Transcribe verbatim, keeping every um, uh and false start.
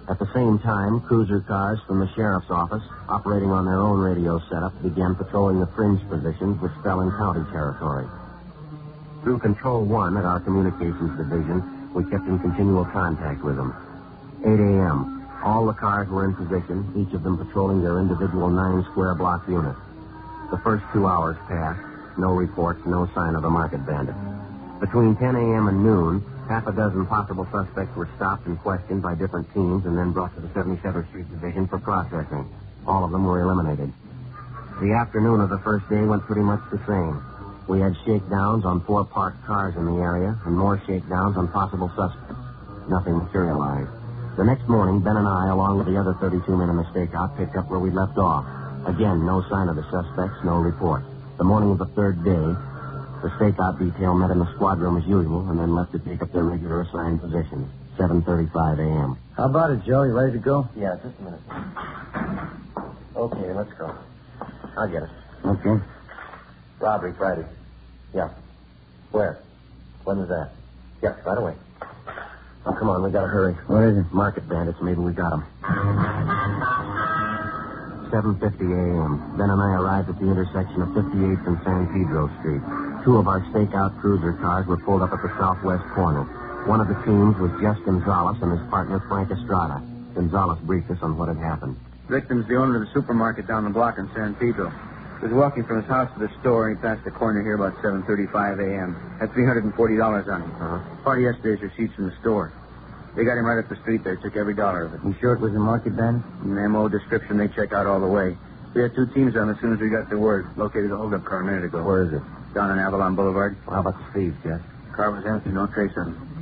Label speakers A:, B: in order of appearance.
A: At the same time, cruiser cars from the sheriff's office, operating on their own radio setup, began patrolling the fringe positions which fell in county territory. Through Control One at our communications division, we kept in continual contact with them. eight a.m. All the cars were in position, each of them patrolling their individual nine-square block unit. The first two hours passed. No reports, no sign of the market bandit. Between ten a.m. and noon, half a dozen possible suspects were stopped and questioned by different teams and then brought to the seventy-seventh Street Division for processing. All of them were eliminated. The afternoon of the first day went pretty much the same. We had shakedowns on four parked cars in the area and more shakedowns on possible suspects. Nothing materialized. The next morning, Ben and I, along with the other thirty-two men in the stakeout, picked up where we left off. Again, no sign of the suspects, no report. The morning of the third day, the stakeout detail met in the squad room as usual and then left to take up their regular assigned positions. seven thirty-five a.m.
B: How about it, Joe? You ready to go?
A: Yeah, just a minute. Okay, let's go. I'll get it.
B: Okay.
A: Robbery Friday. Yeah. Where? When was that? Yeah, right away. Oh, come on, we gotta hurry.
B: What is it?
A: Market bandits, maybe we got them. seven fifty a.m. Ben and I arrived at the intersection of fifty-eighth and San Pedro Street. Two of our stakeout cruiser cars were pulled up at the southwest corner. One of the teams was Jess Gonzalez and his partner, Frank Estrada. Gonzalez briefed us on what had happened.
C: Victim's the owner of the supermarket down the block in San Pedro. He was walking from his house to the store, and he passed the corner here about seven thirty-five a.m. Had three hundred forty dollars on him.
A: Uh-huh.
C: Part of yesterday's receipts from the store. They got him right up the street there, took every dollar of it.
B: You sure it was a market bandit?
C: And the M O description, they check out all the way. We had two teams on as soon as we got the word. Located a holdup car a minute ago.
A: Where is it?
C: Down on Avalon Boulevard.
A: Well, how about the thieves, Jess?
C: Car was empty, no trace of him.